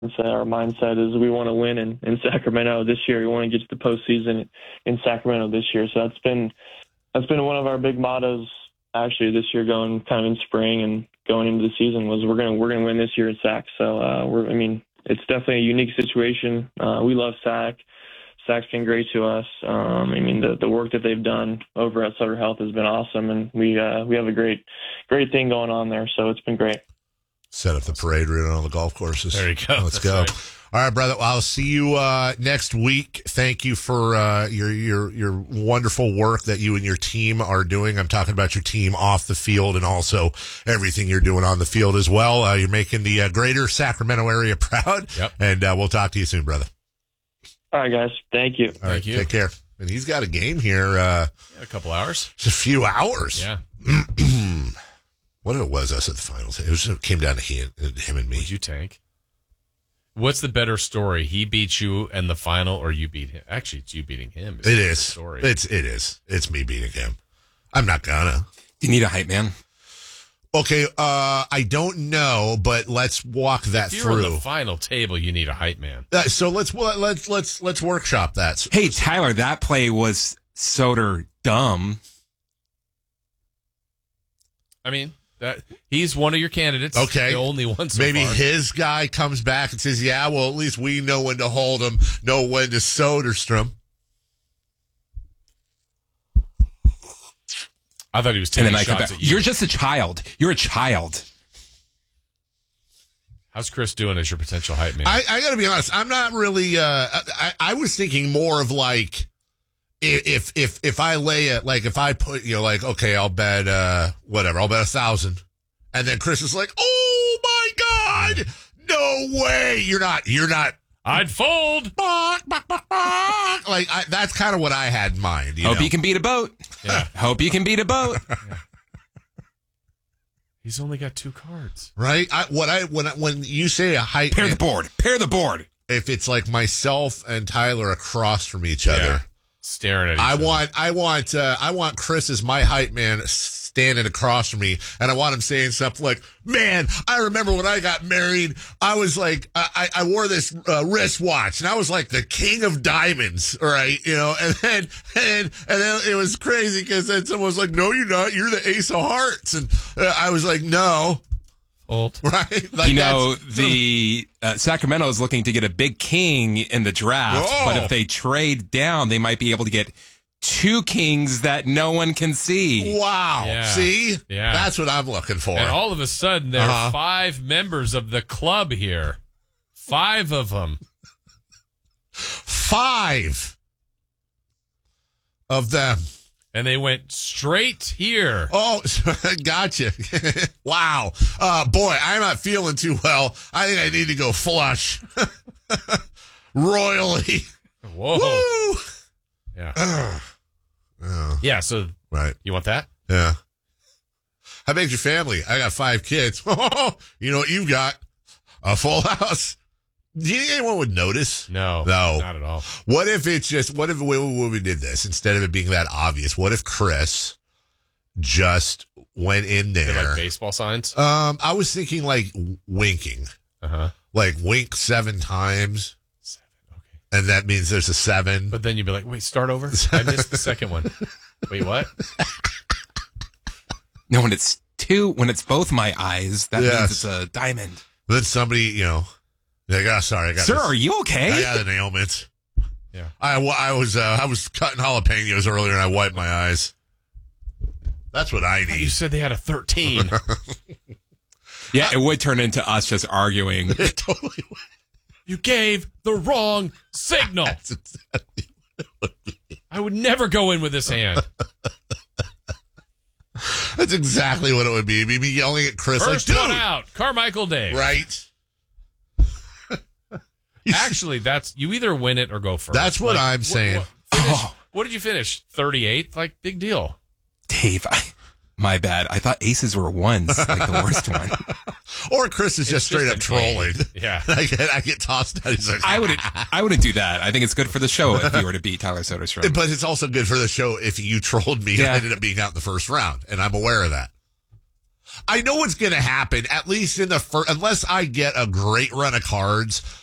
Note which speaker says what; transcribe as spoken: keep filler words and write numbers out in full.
Speaker 1: our mindset is we want to win in, in Sacramento this year. We want to get to the postseason in Sacramento this year. So that's been that's been one of our big mottos actually this year, going kind of in spring and going into the season, was we're gonna we're gonna win this year at Sac. So uh, we're I mean it's definitely a unique situation. Uh, we love Sac. Sac's been great to us. Um, I mean, the, the work that they've done over at Sutter Health has been awesome, and we uh, we have a great great thing going on there. So it's been great.
Speaker 2: Set up the parade route on all the golf courses.
Speaker 3: There you go.
Speaker 2: Let's
Speaker 3: That's
Speaker 2: go.
Speaker 3: right.
Speaker 2: All right, brother. Well, I'll see you uh, next week. Thank you for uh, your your your wonderful work that you and your team are doing. I'm talking about your team off the field and also everything you're doing on the field as well. Uh, you're making the uh, greater Sacramento area proud.
Speaker 3: Yep.
Speaker 2: And uh, we'll talk to you soon, brother.
Speaker 1: All right, guys. Thank you.
Speaker 2: All
Speaker 3: Thank
Speaker 2: right,
Speaker 3: you.
Speaker 2: Take care. And he's got a game here. Uh,
Speaker 3: Yeah, a couple hours.
Speaker 2: just a few hours.
Speaker 3: Yeah.
Speaker 2: What it was us at the finals. It was it came down to he, him and me.
Speaker 3: Would you tank? What's the better story? He beat you in the final, or you beat him? Actually, it's you beating him.
Speaker 2: It
Speaker 3: the
Speaker 2: is.
Speaker 3: Story.
Speaker 2: It's it is. It's me beating him. I'm not gonna.
Speaker 4: Do you need a hype man?
Speaker 2: Okay, uh, I don't know, but let's walk that
Speaker 3: if you're on
Speaker 2: through.
Speaker 3: the final table, you need a hype man.
Speaker 2: Uh, so let's well, let's let's let's workshop that.
Speaker 4: Hey, Tyler, that play was Soder dumb.
Speaker 3: I mean, that he's one of your candidates.
Speaker 2: Okay.
Speaker 3: The only one so
Speaker 2: Maybe
Speaker 3: far.
Speaker 2: his guy comes back and says, "Yeah, well, at least we know when to hold him, know when to Soderstrom."
Speaker 3: I thought he was
Speaker 4: And
Speaker 3: taking
Speaker 4: then I come
Speaker 3: shots
Speaker 4: back.
Speaker 3: at you.
Speaker 4: You're just a child. You're a child.
Speaker 3: How's Chris doing as your potential hype man?
Speaker 2: I, I got to be honest. I'm not really. Uh, I I was thinking more of like if if if I lay it like if I put you know like okay I'll bet uh whatever I'll bet a thousand, and then Chris is like, oh my god, no way, you're not you're not.
Speaker 3: I'd fold.
Speaker 2: Like I, that's kind of what I had in mind. You
Speaker 4: Hope
Speaker 2: know?
Speaker 4: you can beat a boat.
Speaker 3: Yeah.
Speaker 4: Hope you can beat a boat.
Speaker 3: He's only got two cards.
Speaker 2: Right? I, what I when I, when you say a height,
Speaker 4: Pair the board. Pair the board.
Speaker 2: if it's like myself and Tyler across from each other,
Speaker 3: Yeah. Staring at each
Speaker 2: I
Speaker 3: other.
Speaker 2: want I want uh, I want Chris as my hype man standing across from me, and I want him saying something like, "Man, I remember when I got married, I was like I, I wore this uh, wristwatch, and I was like the king of diamonds, right? You know." And then and and then it was crazy because then someone was like, "No, you're not. You're the ace of hearts," and uh, I was like, "No."
Speaker 3: Fold.
Speaker 2: Right? Like
Speaker 4: You know,
Speaker 2: that's-
Speaker 4: the uh, Sacramento is looking to get a big king in the draft,
Speaker 2: Whoa.
Speaker 4: but if they trade down, they might be able to get two kings that no one can see.
Speaker 2: Wow.
Speaker 3: Yeah.
Speaker 2: See?
Speaker 3: Yeah.
Speaker 2: That's what I'm looking for.
Speaker 3: And all of a sudden, there
Speaker 2: Uh-huh.
Speaker 3: are five members of the club here. Five of them.
Speaker 2: Five of them.
Speaker 3: And they went straight here.
Speaker 2: Oh, gotcha. Wow. Uh, boy, I'm not feeling too well. I think I need to go flush. Royally.
Speaker 3: Whoa.
Speaker 2: Woo!
Speaker 3: Yeah.
Speaker 2: Oh,
Speaker 3: Yeah, so
Speaker 2: right.
Speaker 3: you want that?
Speaker 2: Yeah. How big's your family? I got five kids. You know what you've got? A full house. Do you think anyone would notice?
Speaker 3: No.
Speaker 2: No.
Speaker 3: Not at all.
Speaker 2: What if it's just, what if we, when we did this, instead of it being that obvious, what if Chris just went in
Speaker 3: They're
Speaker 2: there?
Speaker 3: like baseball signs.
Speaker 2: Um, I was thinking like winking,
Speaker 3: Uh-huh.
Speaker 2: like wink seven times,
Speaker 3: Seven. Okay.
Speaker 2: and that means there's a seven.
Speaker 3: But then you'd be like, wait, start over? I missed the second one. Wait, what?
Speaker 4: No, when it's two, when it's both my eyes, that
Speaker 2: Yes.
Speaker 4: means it's a diamond.
Speaker 2: Then somebody, you know, like, oh, sorry, I got
Speaker 4: Sir,
Speaker 2: this-
Speaker 4: are you okay?
Speaker 2: I got an ailment.
Speaker 3: Yeah.
Speaker 2: I, wa- I was uh, I was cutting jalapenos earlier, and I wiped my eyes. That's what I
Speaker 3: You
Speaker 2: need.
Speaker 3: said they had a thirteen.
Speaker 4: Yeah, it would turn into us just arguing.
Speaker 2: It totally.
Speaker 3: You gave the wrong signal.
Speaker 2: That's exactly.
Speaker 3: I would never go in with this hand.
Speaker 2: That's exactly what it would be. It'd be me yelling at Chris
Speaker 3: First
Speaker 2: like,
Speaker 3: one
Speaker 2: "Dude!"
Speaker 3: out. Carmichael Day.
Speaker 2: Right.
Speaker 3: Actually, that's you either win it or go first.
Speaker 2: That's what I'm saying.
Speaker 3: What, finish-
Speaker 4: Oh.
Speaker 3: what did you finish? thirty-eighth? Like, big deal.
Speaker 4: Dave, I, my bad. I thought aces were ones, like the worst one.
Speaker 2: Or Chris is just straight
Speaker 3: just
Speaker 2: up
Speaker 3: an A.
Speaker 2: trolling.
Speaker 3: Yeah.
Speaker 2: I get I get tossed out. He's like,
Speaker 4: I wouldn't. I wouldn't do that. I think it's good for the show if you were to beat Tyler Soderstrom.
Speaker 2: But it's also good for the show if you trolled me
Speaker 4: Yeah.
Speaker 2: and ended up being out in the first round, and I'm aware of that. I know what's going to happen, at least in the first, unless I get a great run of cards.